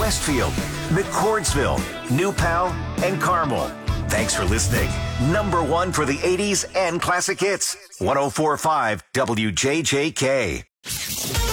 Westfield, McCordsville, New Pal, and Carmel. Thanks for listening. Number one for the 80s and classic hits. 104.5 WJJK.